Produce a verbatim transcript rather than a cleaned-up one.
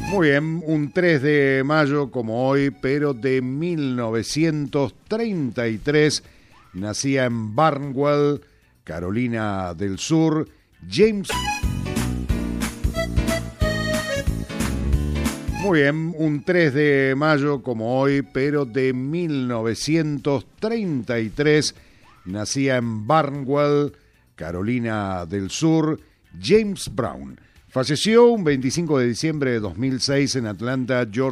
Muy bien, un tres de mayo como hoy, pero de mil novecientos treinta y tres, nacía en Barnwell, Carolina del Sur, James... Muy bien, un tres de mayo como hoy, pero de mil novecientos treinta y tres, nacía en Barnwell, Carolina del Sur, James Brown. Falleció un veinticinco de diciembre de dos mil seis en Atlanta, Georgia.